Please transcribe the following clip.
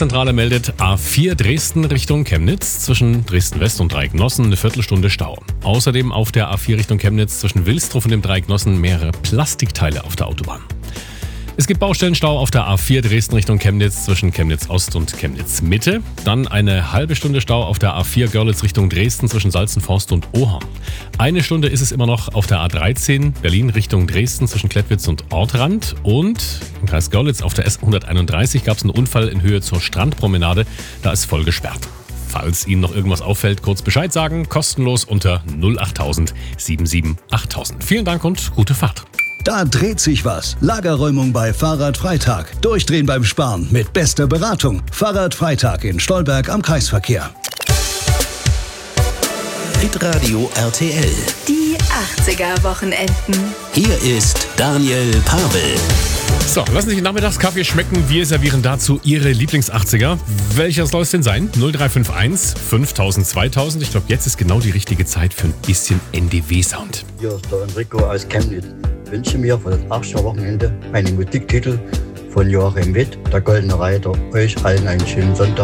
Verkehrszentrale meldet A4 Dresden Richtung Chemnitz zwischen Dresden West und Dreiecknossen eine Viertelstunde Stau. Außerdem auf der A4 Richtung Chemnitz zwischen Wilsdruff und dem Dreiecknossen mehrere Plastikteile auf der Autobahn. Es gibt Baustellenstau auf der A4 Dresden Richtung Chemnitz zwischen Chemnitz Ost und Chemnitz Mitte. Dann eine halbe Stunde Stau auf der A4 Görlitz Richtung Dresden zwischen Salzenforst und Ohorn. Eine Stunde ist es immer noch auf der A13 Berlin Richtung Dresden zwischen Klettwitz und Ortrand. Und im Kreis Görlitz auf der S131 gab es einen Unfall in Höhe zur Strandpromenade. Da ist voll gesperrt. Falls Ihnen noch irgendwas auffällt, kurz Bescheid sagen. Kostenlos unter 08000 77 8000. Vielen Dank und gute Fahrt. Da dreht sich was. Lagerräumung bei Fahrradfreitag. Durchdrehen beim Sparen mit bester Beratung. Fahrradfreitag in Stolberg am Kreisverkehr. Hitradio RTL. Die 80er-Wochenenden. Hier ist Daniel Pavel. So, lassen Sie sich den Nachmittagskaffee schmecken. Wir servieren dazu Ihre Lieblings-80er. Welcher soll es denn sein? 0351 5000 2000. Ich glaube, jetzt ist genau die richtige Zeit für ein bisschen NDW-Sound. Hier ist der Enrico aus Chemnitz. Ich wünsche mir für das 80er-Wochenende einen Musiktitel von Joachim Witt, der Goldene Reiter. Euch allen einen schönen Sonntag.